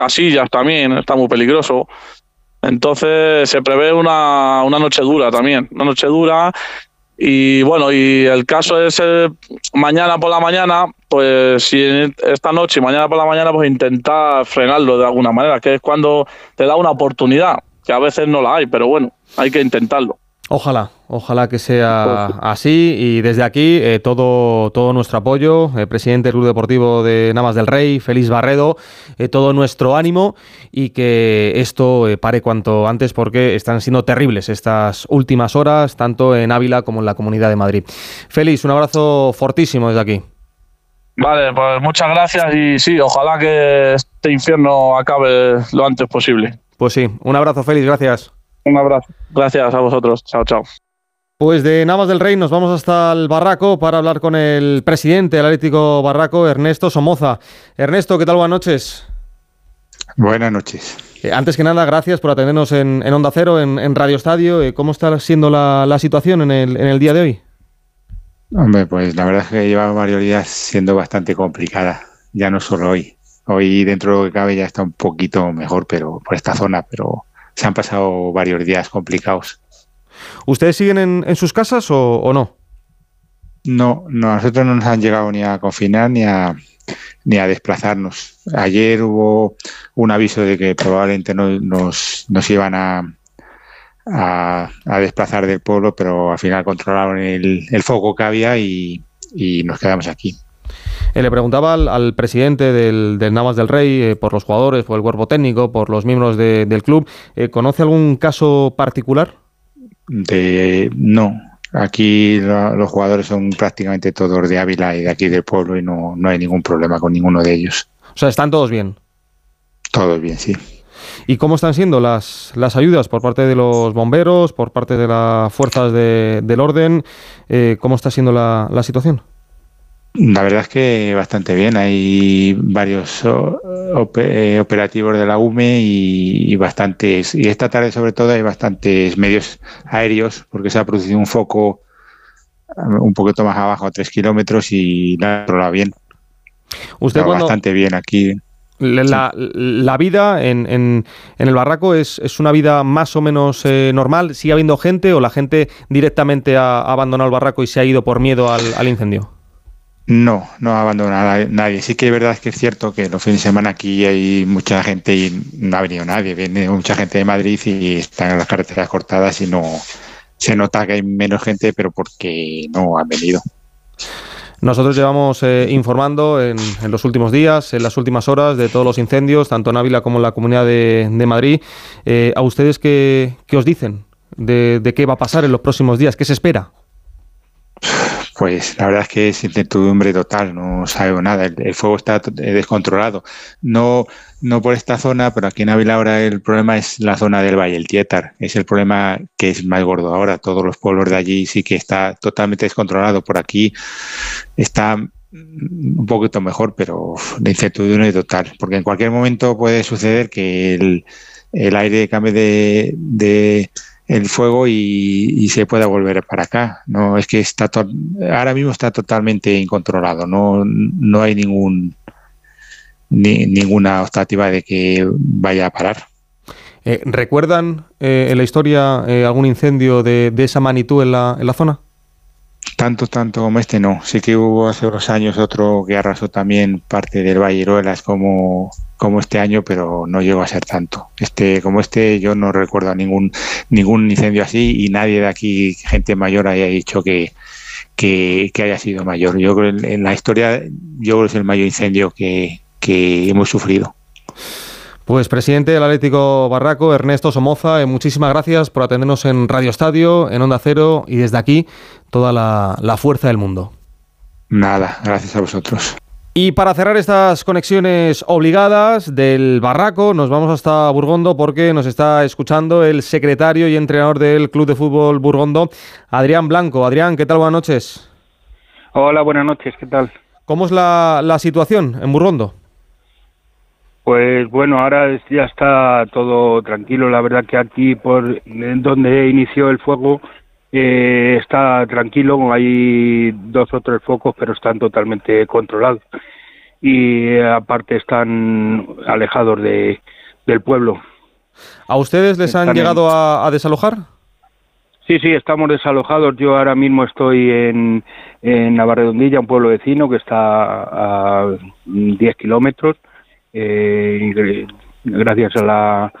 Casillas también está muy peligroso. Entonces se prevé una noche dura también, una noche dura. Y bueno, y el caso es mañana por la mañana, pues si esta noche y mañana por la mañana, pues intentar frenarlo de alguna manera, que es cuando te da una oportunidad, que a veces no la hay, pero bueno, hay que intentarlo. Ojalá que sea Pues, así y desde aquí todo nuestro apoyo, presidente del Club Deportivo de Navas del Rey, Félix Barredo, todo nuestro ánimo y que esto pare cuanto antes porque están siendo terribles estas últimas horas, tanto en Ávila como en la Comunidad de Madrid. Félix, un abrazo fortísimo desde aquí. vale, pues muchas gracias y sí, ojalá que este infierno acabe lo antes posible. Pues sí, un abrazo Félix, gracias. Un abrazo. Gracias a vosotros. Chao, chao. Pues de Navas del Rey nos vamos hasta el Barraco para hablar con el presidente del Atlético Barraco, Ernesto Somoza. Ernesto, ¿qué tal? Buenas noches. Buenas noches. Antes que nada, gracias por atendernos en Onda Cero, en Radio Estadio. ¿Cómo está siendo la situación en el día de hoy? Hombre, pues la verdad es que lleva varios días siendo bastante complicada, ya no solo hoy. Hoy dentro de lo que cabe ya está un poquito mejor, pero por esta zona, pero se han pasado varios días complicados. ¿Ustedes siguen en sus casas o no? No, a nosotros no nos han llegado ni a confinar ni a desplazarnos. Ayer hubo un aviso de que probablemente nos iban a desplazar del pueblo, pero al final controlaron el foco que había y nos quedamos aquí. Le preguntaba al presidente del Navas del Rey, por los jugadores, por el cuerpo técnico, por los miembros del club, ¿conoce algún caso particular? No, aquí los jugadores son prácticamente todos de Ávila y de aquí del pueblo y no hay ningún problema con ninguno de ellos. O sea, ¿están todos bien? Todos bien, sí. ¿Y cómo están siendo las ayudas por parte de los bomberos, por parte de las fuerzas del orden? ¿Cómo está siendo la situación? La verdad es que bastante bien. Hay varios operativos de la UME y bastantes, y esta tarde sobre todo hay bastantes medios aéreos porque se ha producido un foco un poquito más abajo, a 3 kilómetros y la ha controlado bien. Usted bastante bien aquí. La vida en el Barraco es una vida más o menos normal. ¿Sigue habiendo gente o la gente directamente ha abandonado el Barraco y se ha ido por miedo al incendio? No ha abandonado a nadie. Sí que es verdad que es cierto que los fines de semana aquí hay mucha gente y no ha venido nadie. Viene mucha gente de Madrid y están las carreteras cortadas y no se nota que hay menos gente, pero porque no han venido. Nosotros llevamos informando en los últimos días, en las últimas horas, de todos los incendios, tanto en Ávila como en la Comunidad de Madrid. ¿A ustedes qué os dicen de qué va a pasar en los próximos días? ¿Qué se espera? Pues la verdad es que es incertidumbre total, no sabemos nada, el fuego está descontrolado. No por esta zona, pero aquí en Ávila ahora el problema es la zona del Valle, el Tietar, es el problema que es más gordo ahora. Todos los pueblos de allí sí que está totalmente descontrolado. Por aquí está un poquito mejor, pero la incertidumbre total, porque en cualquier momento puede suceder que el aire cambie de el fuego y se pueda volver para acá. No es que ahora mismo está totalmente incontrolado. No hay ninguna optativa de que vaya a parar. ¿Recuerdan en la historia algún incendio de esa magnitud en la zona? Tanto como este no. Sí que hubo hace unos años otro que arrasó también parte del Valle Iruelas como este año, pero no llegó a ser tanto. Como yo no recuerdo ningún incendio así y nadie de aquí, gente mayor, haya dicho que haya sido mayor. Yo creo que en la historia es el mayor incendio que hemos sufrido. Pues presidente del Atlético Barraco, Ernesto Somoza, muchísimas gracias por atendernos en Radio Estadio, en Onda Cero y desde aquí toda la fuerza del mundo. Nada, gracias a vosotros. Y para cerrar estas conexiones obligadas del Barraco, nos vamos hasta Burgondo porque nos está escuchando el secretario y entrenador del Club de Fútbol Burgondo, Adrián Blanco. Adrián, ¿qué tal? Buenas noches. Hola, buenas noches, ¿qué tal? ¿Cómo es la situación en Burgondo? Pues bueno, ahora ya está todo tranquilo. La verdad que aquí, por donde inició el fuego, está tranquilo. Hay 2 o 3 focos, pero están totalmente controlados. y aparte están alejados del pueblo. ¿A ustedes les han llegado a desalojar? Sí, estamos desalojados. Yo ahora mismo estoy en Navarredondilla, un pueblo vecino que está a 10 kilómetros. Gracias a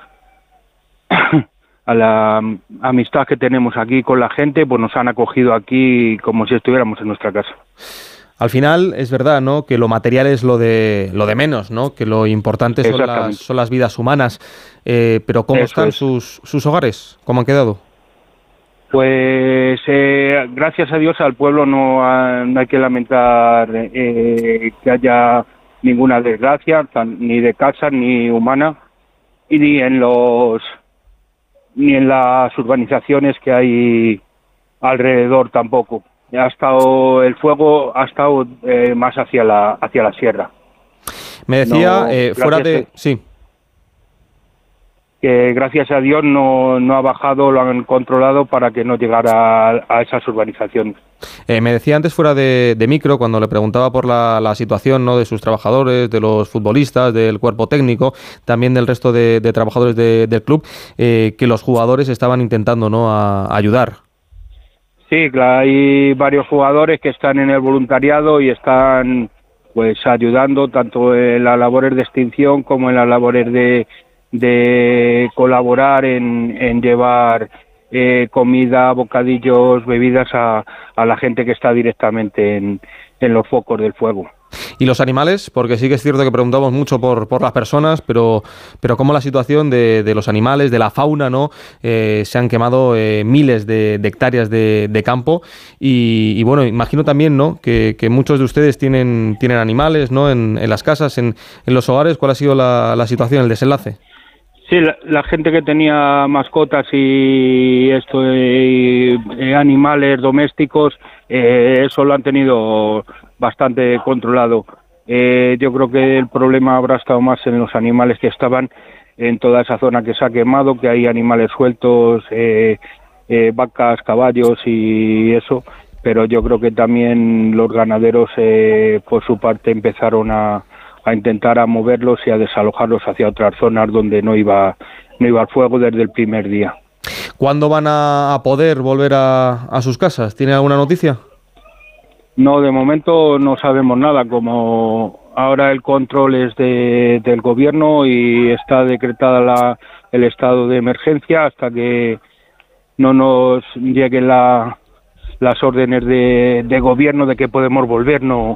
la amistad que tenemos aquí con la gente, pues nos han acogido aquí como si estuviéramos en nuestra casa. Al final es verdad, ¿no?, que lo material es lo de menos, ¿no?, que lo importante son las vidas humanas. Pero ¿cómo están sus hogares? ¿Cómo han quedado? Pues gracias a Dios al pueblo no hay que lamentar que haya ninguna desgracia, ni de casa ni humana, y ni en las urbanizaciones que hay alrededor tampoco. El fuego ha estado más hacia la sierra. Me decía, sí. Que gracias a Dios no ha bajado, lo han controlado para que no llegara a esas urbanizaciones. Me decía antes fuera de micro, cuando le preguntaba por la situación, ¿no?, de sus trabajadores, de los futbolistas, del cuerpo técnico, también del resto de trabajadores del club, que los jugadores estaban intentando, ¿no?, a ayudar. Sí, claro, hay varios jugadores que están en el voluntariado y están pues ayudando tanto en las labores de extinción como en las labores de colaborar en llevar comida, bocadillos, bebidas a la gente que está directamente en los focos del fuego. ¿Y los animales? Porque sí que es cierto que preguntamos mucho por las personas, pero cómo la situación de los animales, de la fauna, ¿no? Se han quemado miles de hectáreas de campo y bueno, imagino también, ¿no?, que muchos de ustedes tienen animales, ¿no?, en las casas, en los hogares. ¿Cuál ha sido la situación, el desenlace? Sí, la gente que tenía mascotas y animales domésticos, eso lo han tenido bastante controlado. Yo creo que el problema habrá estado más en los animales que estaban en toda esa zona que se ha quemado, que hay animales sueltos, vacas, caballos y eso, pero yo creo que también los ganaderos por su parte empezaron a intentar a moverlos y a desalojarlos hacia otras zonas donde no iba el fuego desde el primer día. ¿Cuándo van a poder volver a sus casas? ¿Tiene alguna noticia? No, de momento no sabemos nada. Como ahora el control es del gobierno y está decretada el estado de emergencia, hasta que no nos lleguen las órdenes de gobierno de que podemos volver, no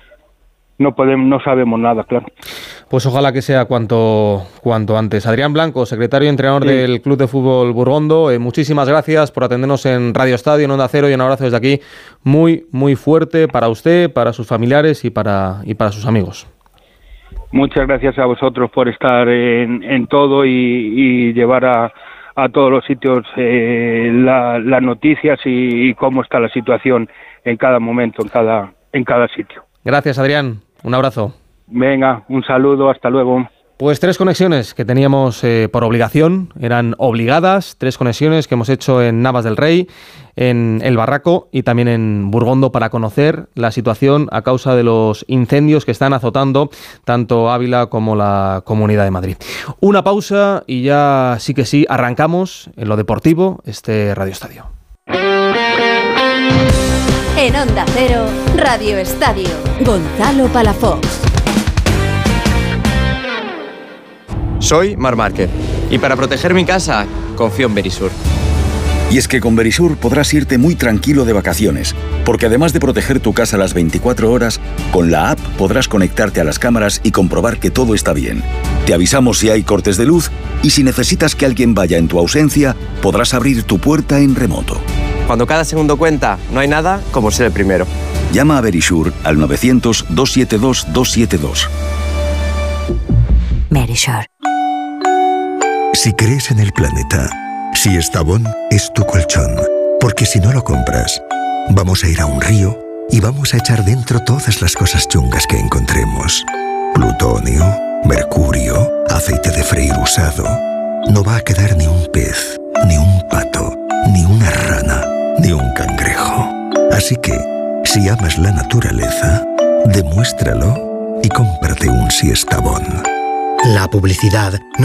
sabemos nada, claro. Pues ojalá que sea cuanto antes. Adrián Blanco, secretario y entrenador del Club de Fútbol Burgondo, muchísimas gracias por atendernos en Radio Estadio, en Onda Cero, y un abrazo desde aquí muy, muy fuerte para usted, para sus familiares y para sus amigos. Muchas gracias a vosotros por estar en todo y llevar a todos los sitios las noticias y cómo está la situación en cada momento, en cada sitio. Gracias, Adrián. Un abrazo. Venga, un saludo, hasta luego. Pues 3 conexiones que teníamos por obligación, eran obligadas, 3 conexiones que hemos hecho en Navas del Rey, en El Barraco y también en Burgondo para conocer la situación a causa de los incendios que están azotando tanto Ávila como la Comunidad de Madrid. Una pausa y ya sí que sí, arrancamos en lo deportivo este Radio Estadio. En Onda Cero, Radio Estadio, Gonzalo Palafox. Soy Marc Márquez y para proteger mi casa confío en Verisur. Y es que con Verisur podrás irte muy tranquilo de vacaciones, porque además de proteger tu casa las 24 horas, con la app podrás conectarte a las cámaras y comprobar que todo está bien. Te avisamos si hay cortes de luz y si necesitas que alguien vaya en tu ausencia, podrás abrir tu puerta en remoto. Cuando cada segundo cuenta, no hay nada como ser el primero. Llama a Verisur al 900-272-272. Verisur. Si crees en el planeta, si Estavón es tu colchón, porque si no lo compras, vamos a ir a un río y vamos a echar dentro todas las cosas chungas que encontremos. Plutonio, mercurio, aceite de freír usado. No va a quedar ni un pez, ni un pato, ni una rana, ni un cangrejo. Así que, si amas la naturaleza, demuéstralo y cómprate un Siesta Bon. La publicidad no